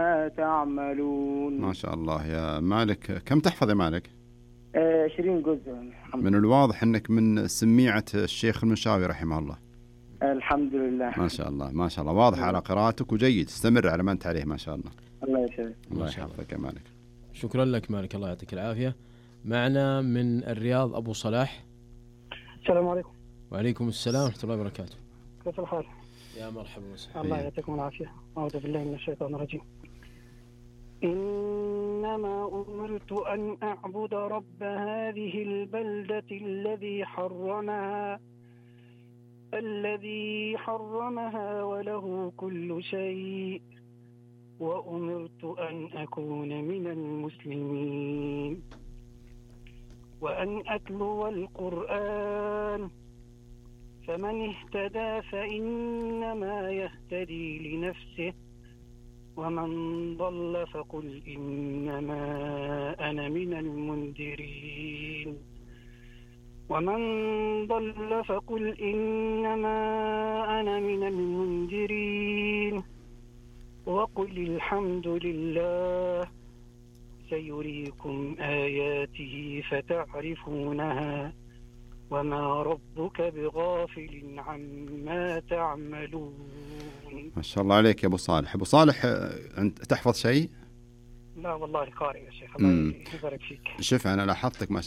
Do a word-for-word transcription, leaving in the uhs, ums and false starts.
ما تعملون. ما شاء الله يا مالك. كم تحفظ يا مالك؟ عشرين جزء. من الواضح أنك من سميعة الشيخ المنشاوي رحمه الله. الحمد لله. ما شاء الله ما شاء الله، واضح على قراءتك وجيد، استمر على ما أنت عليه ما شاء الله. الله يسلمك. الله يحفظك يا مالك. شكرا لك مالك، الله يعطيك العافية. معنا من الرياض أبو صلاح. السلام عليكم. وعليكم السلام ورحمة الله وبركاته. كيف الحال؟ يا مرحبا وسهلا. الله يعطيكم العافية. أعوذ بالله من الشيطان الرجيم. إنما أمرت أن أعبد رب هذه البلدة الذي حرمها الذي حرمها وله كل شيء وأمرت أن أكون من المسلمين وأن أتلو القرآن فمن اهتدى فإنما يهتدي لنفسه ومن ضل فقل إنما أنا من المنذرين ومن ضل فقل إنما أنا من المنذرين وقل الحمد لله سيريكم آياته فتعرفونها وما ربك بغافل عما تعملون. ما شاء الله عليك يا أبو صالح. أبو صالح أنت تحفظ شيء؟ لا والله قارئ يا شيخ. الله يبارك فيك. شوف أنا لاحظتك ما